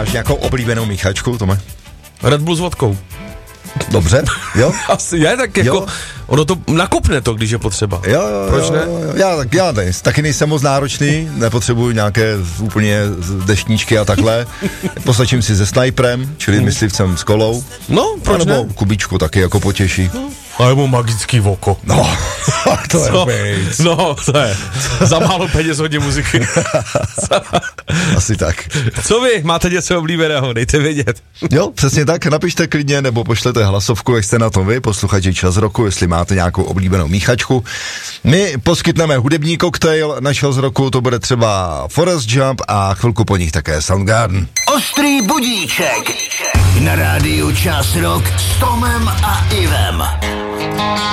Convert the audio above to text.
Máš nějakou oblíbenou míchačku, Tome? Red Bull s vodkou. Dobře, jo? Asi je, tak jako, jo. Ono to nakopne to, když je potřeba. Jo, proč ne? Já taky nejsem moc náročný, nepotřebuju nějaké úplně deštníčky a takhle. Postačím si se snajprem, čili myslivcem s kolou. No, proč ne? Kubičku taky jako potěší. A je mu magický voko. No, to je bejc. No, to je. Za málo peněz hodně muziky. Asi tak. Co vy? Máte něco oblíbeného? Dejte vědět. Jo, přesně tak, napište klidně, nebo pošlete hlasovku, jak jste na tom vy, posluchači Čas roku, jestli máte nějakou oblíbenou míchačku. My poskytneme hudební koktejl na Čas roku, to bude třeba Forest Jump a chvilku po nich také Soundgarden. Ostrý budíček na rádiu Čas rok s Tomem a Ivem.